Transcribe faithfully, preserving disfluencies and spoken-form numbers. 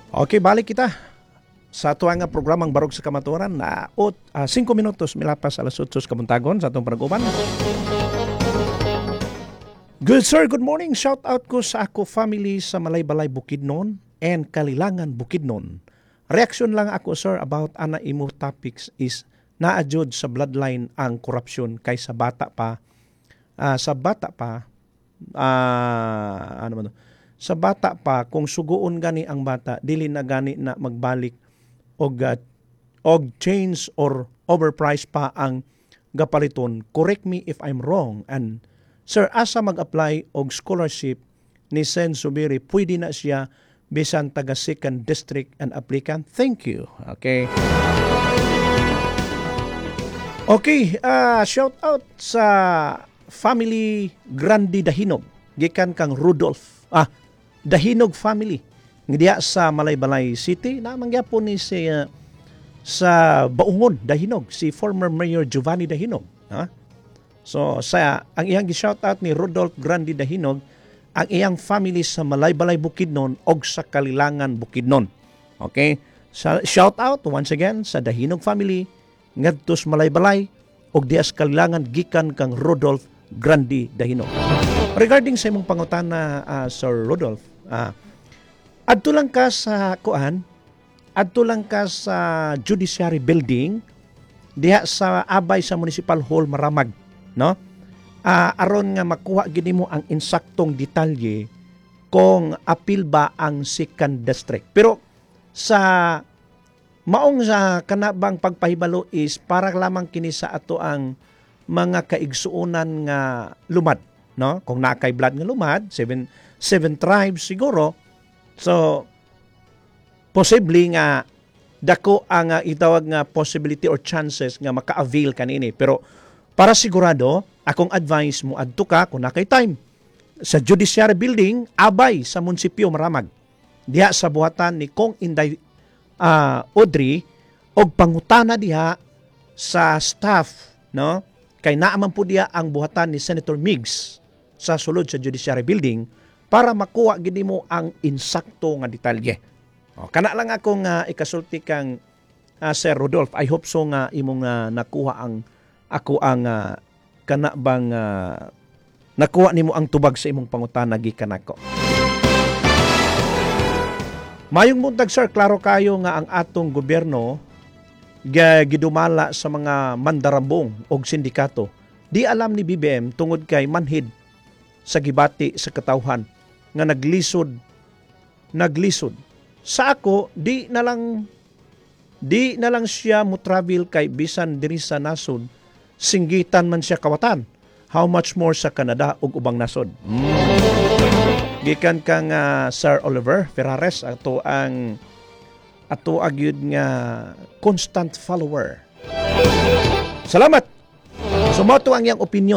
Okay, balik kita sa ato nga programang Barog sa Kamatuoran na uh, five minutos milapas alas eight sa kabuntagon sa atong panaguban. Good sir, good morning. Shout out ko sa ako family sa Malaybalay Bukidnon and Kalilangan Bukidnon. Reaction lang ako sir about ana imo topics is na-adjud sa bloodline ang korupsyon kaysa bata pa. Uh, sa bata pa, uh, ano man, sa bata pa, kung suguon gani ang bata, dili na gani na magbalik og, uh, og change or overprice pa ang gapaliton. Correct me if I'm wrong. And sir, asa mag-apply og scholarship ni Sen Subiri, pwede na siya bisan taga second district and applicant? Thank you. Okay. Okay, uh, shout out sa family Grandi Dahinog, gikan kang Rudolph. Ah, Dahinog family. Ngidiya sa Malaybalay City, na mangyapon ni si uh, sa Baungon Dahinog, si former Mayor Giovanni Dahinog. Ha? So, sa ang iyang gi-shout out ni Rudolph Grandi Dahinog, ang iyang family sa Malaybalay Bukidnon og sa Kalilangan Bukidnon. Okay? So, shout out once again sa Dahinog family ngadtos Malaybalay og dias Kalilangan gikan kang Rudolph Grandi Dahinog. Regarding sa imong pangutana uh, Sir Rudolph, uh, adto lang ka sa kuan, adto lang ka sa Judiciary Building diha sa abay sa Municipal Hall Maramag, no? Uh, aron nga makuha gid mo ang insaktong detalye kung apil ba ang second district. Pero sa maong sa kanabang pagpahibalo is para lamang kini sa ato ang mga kaigsuonan nga lumad, no? Kung nakay blood nga lumad, seven seven tribes siguro. So possibly nga dako ang uh, itawag nga possibility or chances nga maka-avail kanini. Pero para sigurado, akong advice mo adto ka kung nakay time sa Judiciary Building abay sa Munisipyo Maramag. Diha sa buhatan ni Kong Inday Uh, Audrey og pangutana diha sa staff, no, kay naaman po diha ang buhatan ni Senator Migs sa sulod sa Judiciary Building para makuha gid mo ang insakto nga detalye. O, kana lang akong uh, ikasulti kang uh, Sir Rodolph. I hope so nga imong uh, nakuha ang ako ang uh, kana bang uh, nakuha nimo ang tubag sa imong pangutana gikan nako. Mayong buntag sir, klaro kayo nga ang atong gobyerno gidumala sa mga mandarambong og sindikato. Di alam ni B B M tungod kay manhid sa gibati sa katawhan nga naglisod naglisod. Sa ako di na lang di na lang siya mo travel kay bisan diri sa nasod singgitan man siya kawatan. How much more sa Canada ug ubang nasod. Mm. Gikan kang uh, Sir Oliver Ferrares ato ang ato agyud nga constant follower. Salamat. Sumoto ang iyang opinion